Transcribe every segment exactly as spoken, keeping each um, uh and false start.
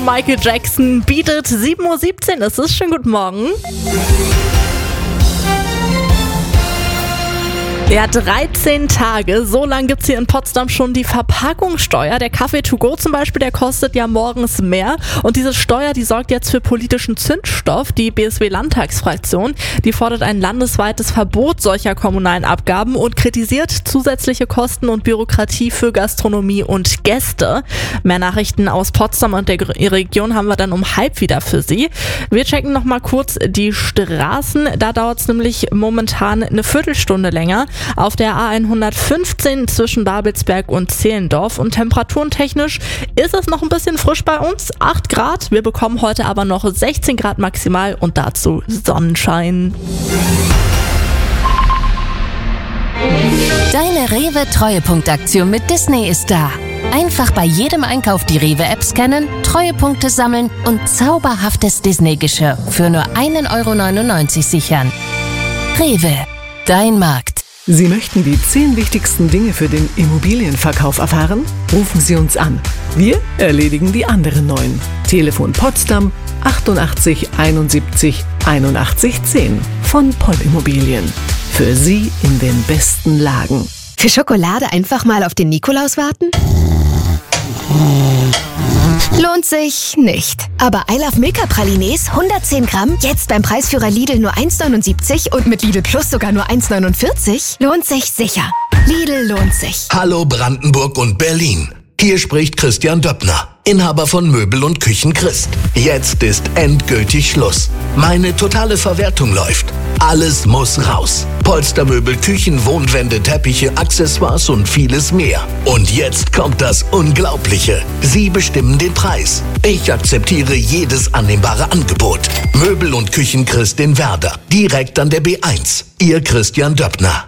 von Michael Jackson bietet sieben Uhr siebzehn. Es ist schön, guten Morgen. Ja, dreizehn Tage, so lang gibt es hier in Potsdam schon die Verpackungssteuer. Der Kaffee to go zum Beispiel, der kostet ja morgens mehr. Und diese Steuer, die sorgt jetzt für politischen Zündstoff. Die B S W-Landtagsfraktion, die fordert ein landesweites Verbot solcher kommunalen Abgaben und kritisiert zusätzliche Kosten und Bürokratie für Gastronomie und Gäste. Mehr Nachrichten aus Potsdam und der Region haben wir dann um halb wieder für Sie. Wir checken noch mal kurz die Straßen. Da dauert es nämlich momentan eine Viertelstunde länger. Auf der A hundertfünfzehn zwischen Babelsberg und Zehlendorf. Und temperaturentechnisch ist es noch ein bisschen frisch bei uns, acht Grad. Wir bekommen heute aber noch sechzehn Grad maximal und dazu Sonnenschein. Deine Rewe-Treuepunktaktion mit Disney ist da. Einfach bei jedem Einkauf die Rewe-App scannen, Treuepunkte sammeln und zauberhaftes Disney-Geschirr für nur ein Euro neunundneunzig sichern. Rewe, dein Markt. Sie möchten die zehn wichtigsten Dinge für den Immobilienverkauf erfahren? Rufen Sie uns an. Wir erledigen die anderen neun. Telefon Potsdam achtundachtzig einundsiebzig einundachtzig zehn von Poll Immobilien. Für Sie in den besten Lagen. Für Schokolade einfach mal auf den Nikolaus warten? Lohnt sich nicht. Aber I Love Milka Pralines hundertzehn Gramm, jetzt beim Preisführer Lidl nur eins neunundsiebzig und mit Lidl Plus sogar nur eins neunundvierzig, lohnt sich sicher. Lidl lohnt sich. Hallo Brandenburg und Berlin. Hier spricht Christian Döppner, Inhaber von Möbel und Küchen Christ. Jetzt ist endgültig Schluss. Meine totale Verwertung läuft. Alles muss raus. Polstermöbel, Küchen, Wohnwände, Teppiche, Accessoires und vieles mehr. Und jetzt kommt das Unglaubliche. Sie bestimmen den Preis. Ich akzeptiere jedes annehmbare Angebot. Möbel und Küchen Christ in Werder. Direkt an der B eins. Ihr Christian Döppner.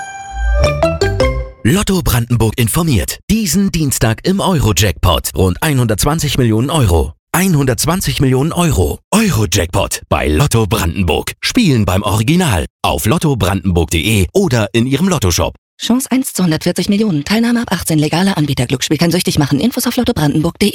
Lotto Brandenburg informiert. Diesen Dienstag im Euro-Jackpot. Rund hundertzwanzig Millionen Euro. hundertzwanzig Millionen Euro. Euro-Jackpot bei Lotto Brandenburg. Spielen beim Original. Auf lotto brandenburg punkt de oder in Ihrem Lottoshop. Chance eins zu hundertvierzig Millionen. Teilnahme ab achtzehn. Legale Anbieter. Glücksspiel kann süchtig machen. Infos auf lotto brandenburg punkt de.